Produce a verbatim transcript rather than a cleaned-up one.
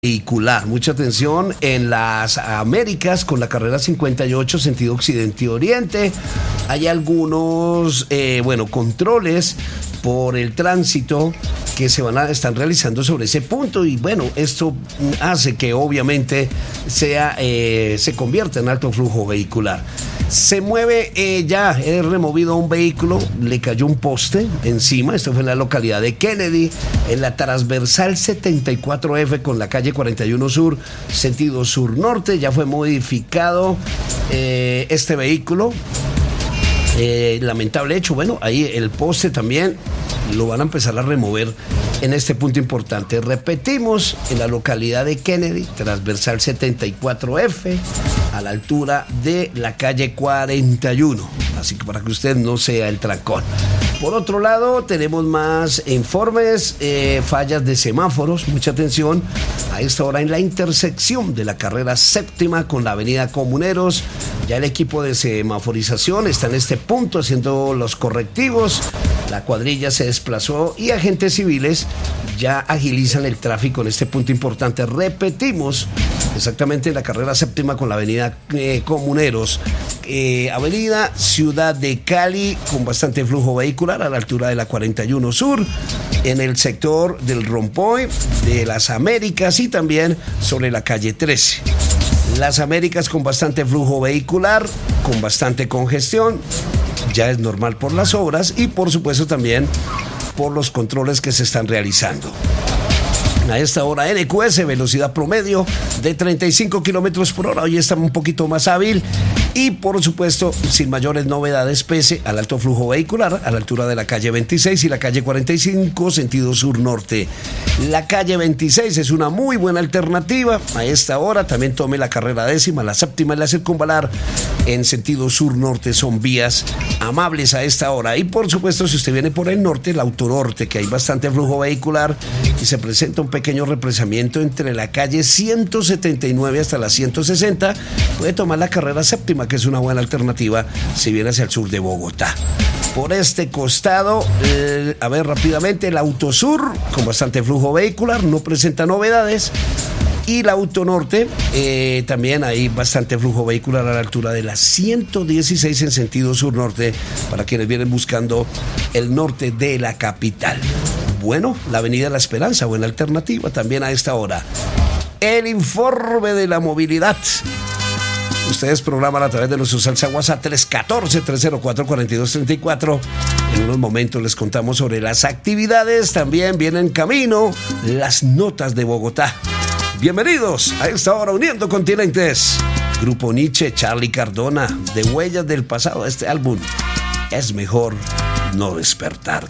vehicular. Mucha atención en las Américas con la carrera cincuenta y ocho sentido occidente y oriente. Hay algunos, eh, bueno, controles por el tránsito que se van a están realizando sobre ese punto y bueno, esto hace que obviamente sea eh, se convierta en alto flujo vehicular. Se mueve eh, ya, he removido un vehículo, le cayó un poste encima, esto fue en la localidad de Kennedy, en la transversal setenta y cuatro F con la calle cuarenta y uno Sur, sentido sur-norte, ya fue modificado eh, este vehículo. Eh, lamentable hecho, bueno, ahí el poste también lo van a empezar a remover en este punto importante. Repetimos, en la localidad de Kennedy, transversal setenta y cuatro F, a la altura de la calle cuarenta y uno, así que para que usted no sea el trancón. Por otro lado, tenemos más informes, eh, fallas de semáforos, mucha atención a esta hora en la intersección de la carrera séptima con la avenida Comuneros. Ya el equipo de semaforización está en este punto haciendo los correctivos. La cuadrilla se desplazó y agentes civiles ya agilizan el tráfico en este punto importante. Repetimos, exactamente en la carrera séptima con la avenida eh, Comuneros. Eh, avenida Ciudad de Cali con bastante flujo vehicular a la altura de la cuarenta y uno Sur, en el sector del Rompoy, de las Américas y también sobre la calle trece. Las Américas con bastante flujo vehicular, con bastante congestión, ya es normal por las obras y por supuesto también por los controles que se están realizando. A esta hora N Q S, velocidad promedio de treinta y cinco kilómetros por hora, hoy está un poquito más hábil y por supuesto sin mayores novedades pese al alto flujo vehicular a la altura de la calle veintiséis y la calle cuarenta y cinco sentido sur-norte. La calle veintiséis es una muy buena alternativa a esta hora, también tome la carrera décima, la séptima y la circunvalar en sentido sur-norte, son vías amables a esta hora y por supuesto si usted viene por el norte, el autonorte, que hay bastante flujo vehicular y se presenta un pequeño represamiento entre la calle ciento setenta y nueve hasta la ciento sesenta, puede tomar la carrera séptima, que es una buena alternativa si viene hacia el sur de Bogotá. Por este costado, eh, a ver rápidamente, el Autosur con bastante flujo vehicular, no presenta novedades. Y la Autonorte, eh, también hay bastante flujo vehicular a la altura de la ciento dieciséis en sentido sur-norte para quienes vienen buscando el norte de la capital. Bueno, la avenida La Esperanza, buena alternativa también a esta hora. El informe de la movilidad. Ustedes programan a través de nuestro salsa WhatsApp tres uno cuatro, tres cero cuatro, cuatro dos tres cuatro. En unos momentos les contamos sobre las actividades. También vienen en camino las notas de Bogotá. Bienvenidos a esta hora Uniendo Continentes. Grupo Nietzsche, Charly Cardona, de Huellas del Pasado. Este álbum Es Mejor No Despertar.